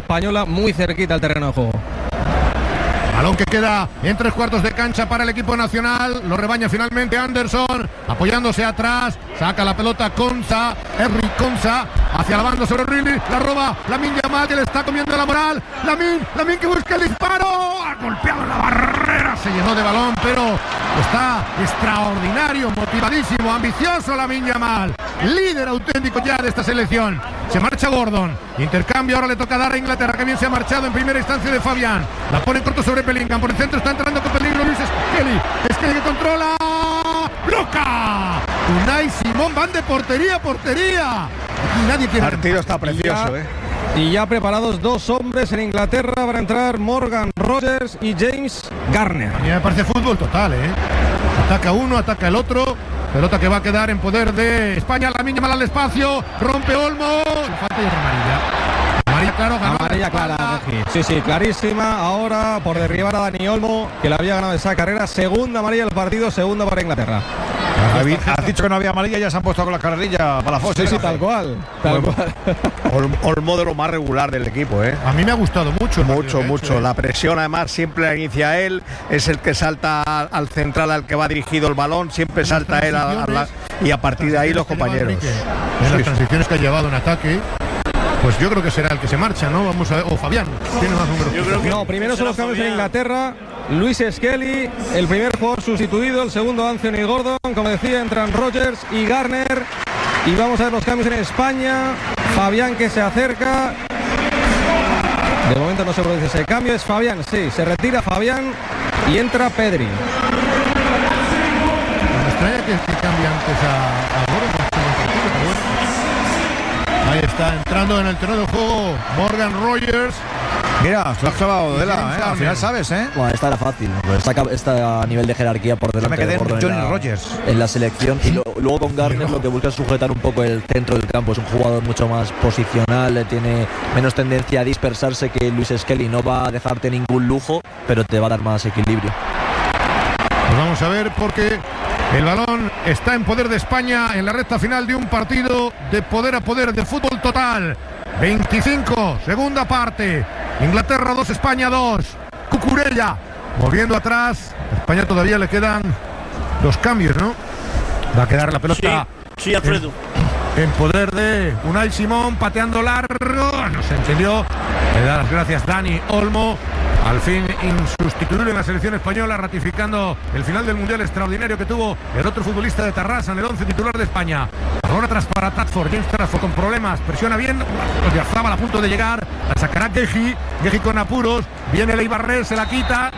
española muy cerquita al terreno de juego. Balón que queda en 3/4 de cancha para el equipo nacional. Lo rebaña finalmente Anderson, apoyándose atrás. Saca la pelota Henry Konsa, hacia la banda sobre Riley. La roba Lamine Yamal, que le está comiendo la moral. Lamine que busca el disparo. Ha golpeado la barrera. Se llenó de balón, pero está extraordinario, motivadísimo, ambicioso Lamine Yamal. Líder auténtico ya de esta selección. Se marcha Gordon. Intercambio, ahora le toca dar a Inglaterra, que bien se ha marchado en primera instancia de Fabián. La pone corto sobre Bellingham. Por el centro está entrando con peligro Luis Skelly. Skelly que controla. ¡Bloca! Unai Simón, van de portería a portería. Aquí nadie quiere. El partido está precioso, Y ya preparados dos hombres en Inglaterra para entrar Morgan Rogers y James Garner. A mí me parece fútbol total, Ataca uno, ataca el otro. Pelota que va a quedar en poder de España. Lamine Yamal al espacio. Rompe Olmo. Falta y otra amarilla. Amarilla, claro, ganó. Amarilla clara. Sí, clarísima. Ahora por derribar a Dani Olmo, que le había ganado esa carrera. Segunda amarilla del partido, segunda para Inglaterra. Has dicho que no había amarilla, ya se han puesto con la carrerilla para la fosa. Sí, tal cual. Olmo de lo más regular del equipo, A mí me ha gustado mucho. Mucho. La presión, además, siempre la inicia él. Es el que salta al central, al que va dirigido el balón. Siempre salta él y a partir de ahí los compañeros. En las transiciones que ha llevado en ataque. Pues yo creo que será el que se marcha, ¿no? Vamos a ver. O Fabián, tiene más números. No, primero son los cambios en Inglaterra. Luis Skelly, el primer jugador sustituido, el segundo Anthony Gordon. Como decía, entran Rogers y Garner. Y vamos a ver los cambios en España. Fabián que se acerca. De momento no se produce ese cambio, es Fabián, sí, se retira Fabián y entra Pedri. Me extraña que cambie antes a Gordon, pero bueno. Ahí está, entrando en el terreno de juego Morgan Rogers. Mira, se lo has clavado de al final sabes, Bueno, esta era fácil, está a nivel de jerarquía por delante de Johnny Rogers en la selección. Y luego con Garner lo que busca es sujetar un poco el centro del campo. Es un jugador mucho más posicional, tiene menos tendencia a dispersarse que Luis Skelly. No va a dejarte ningún lujo, pero te va a dar más equilibrio. Pues vamos a ver, porque el balón está en poder de España en la recta final de un partido de poder a poder, de fútbol total. 25, segunda parte. Inglaterra 2, España 2. Cucurella moviendo atrás. A España todavía le quedan dos cambios, ¿no? Va a quedar la pelota. Sí, Alfredo. En poder de Unai Simón, pateando largo. No se entendió. Le da las gracias Dani Olmo. Al fin insustituible en la selección española, ratificando el final del Mundial extraordinario que tuvo el otro futbolista de Tarrasa en el 11 titular de España. Ahora atrás para Tadford, James Tadford con problemas, presiona bien, Oyarzabal a punto de llegar, la sacará Geji con apuros, viene Leibarrer, se la quita.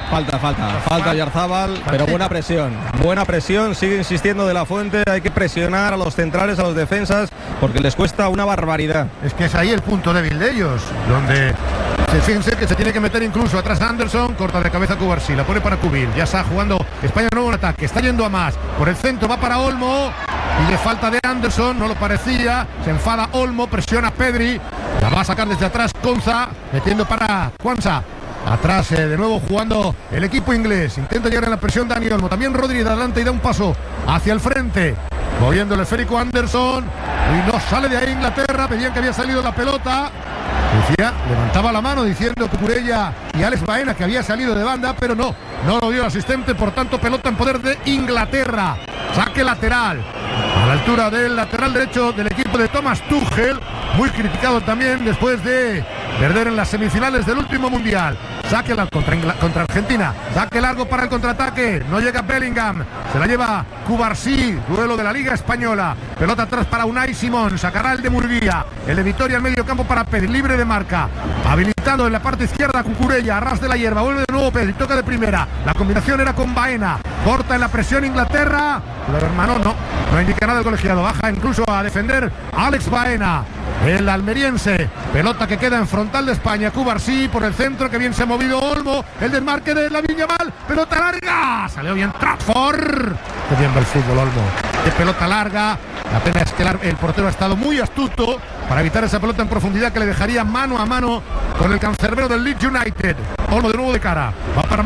Falta Oyarzabal, pero buena presión, sigue insistiendo De La Fuente, hay que presionar a los centrales, a los defensas, porque les cuesta una barbaridad. Es que es ahí el punto débil de ellos, donde fíjense que se tiene que meter incluso atrás Anderson, corta de cabeza Cubarsí, la pone para Cubil, ya está jugando España nuevo en ataque, está yendo a más, por el centro va para Olmo, y de falta de Anderson, no lo parecía, se enfada Olmo, presiona Pedri, la va a sacar desde atrás Konsa, metiendo para Kwanza. Atrás de nuevo jugando el equipo inglés, intenta llegar en la presión Dani Olmo, también Rodri de adelante y da un paso hacia el frente, moviendo el esférico Anderson, y no sale de ahí Inglaterra, pedían que había salido la pelota. Decía, levantaba la mano diciendo Cucurella y Alex Baena que había salido de banda, pero no lo vio el asistente, por tanto pelota en poder de Inglaterra. Saque lateral, a la altura del lateral derecho del equipo de Thomas Tuchel, muy criticado también después de perder en las semifinales del último mundial. Saque contra Argentina, saque largo para el contraataque, no llega Bellingham, se la lleva Cubarsí, duelo de la Liga Española, pelota atrás para Unai Simón, sacará el de Murguía, el de Vitoria al medio campo para Pedri, libre de marca, habilitado en la parte izquierda Cucurella, a ras de la hierba, vuelve de nuevo Pedri, toca de primera, la combinación era con Baena, corta en la presión Inglaterra, pero hermano no indica nada el colegiado, baja incluso a defender Alex Baena, el almeriense, pelota que queda en frontal de España, Cubarsí por el centro, que bien se ha movido Olmo, el desmarque de Lamine Yamal, pelota larga, salió bien Tadford, que bien va el fútbol Olmo, de pelota larga, la pena es que el portero ha estado muy astuto para evitar esa pelota en profundidad que le dejaría mano a mano con el cancerbero del Leeds United. Olmo de nuevo de cara, va para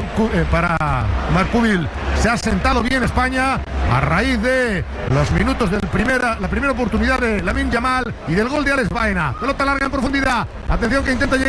Marc Cubil, se ha sentado bien España a raíz de los minutos de la primera oportunidad de Lamine Yamal y del gol de Alex Baena, pelota larga en profundidad, atención que intenta llegar